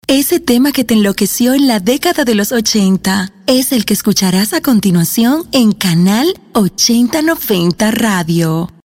Ese tema que te enloqueció en la década de los 80 es el que escucharás a continuación en Canal 8090 Radio.